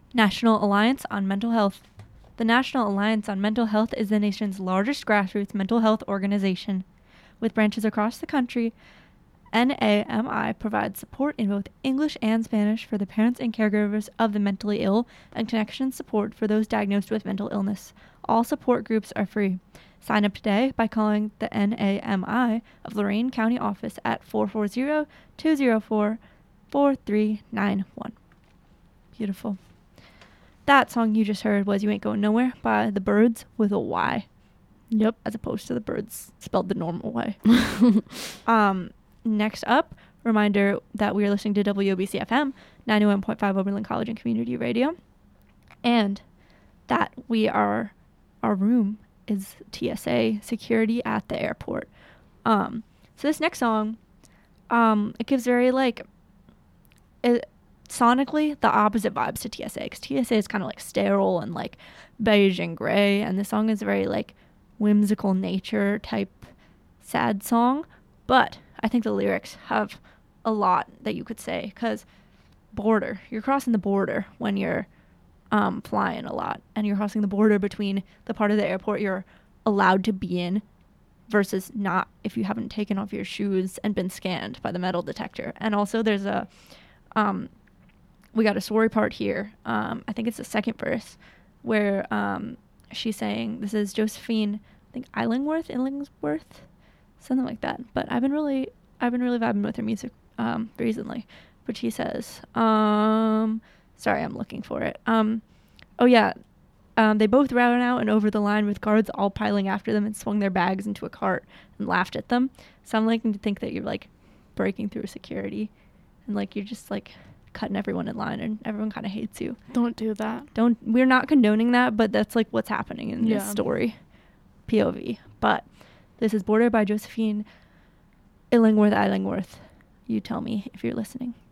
National Alliance on Mental Health. The National Alliance on Mental Health is the nation's largest grassroots mental health organization. With branches across the country, NAMI provides support in both English and Spanish for the parents and caregivers of the mentally ill and connection support for those diagnosed with mental illness. All support groups are free. Sign up today by calling the NAMI of Lorain County office at 440-204-4391. Beautiful. That song you just heard was You Ain't Going Nowhere by The Byrds with a Y. Yep. As opposed to the Byrds spelled the normal way. Next up, reminder that we are listening to WOBC FM 91.5 Oberlin College and Community Radio. And that our room is TSA security at the airport. So this next song, it gives very sonically the opposite vibes to TSA, because TSA is kind of like sterile and like beige and gray, and this song is very like whimsical nature type sad song. But I think the lyrics have a lot that you could say, because you're crossing the border when you're flying a lot, and you're crossing the border between the part of the airport you're allowed to be in versus not if you haven't taken off your shoes and been scanned by the metal detector. And also there's we got a story part here. I think it's the second verse where she's saying, this is Josephine, I think Illingworth, something like that. But I've been really vibing with her music recently. But she says, sorry, I'm looking for it. They both ran out and over the line with guards all piling after them and swung their bags into a cart and laughed at them. So I'm liking to think that you're like breaking through security and like you're just like cutting everyone in line and everyone kind of hates you. Don't do that. We're not condoning that, but that's like what's happening in this story. POV. But this is Border by Josephine Illingworth. You tell me if you're listening.